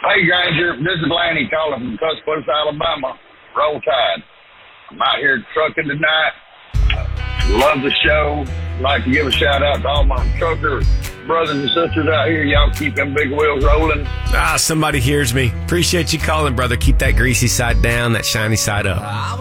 Hey, Granger, this is Lanny calling from Tuscaloosa, Alabama. Roll Tide. I'm out here trucking tonight. Love the show. Like to give a shout out to all my trucker brothers and sisters out here. Y'all keep them big wheels rolling. Somebody hears me. Appreciate you calling, brother. Keep that greasy side down, that shiny side up.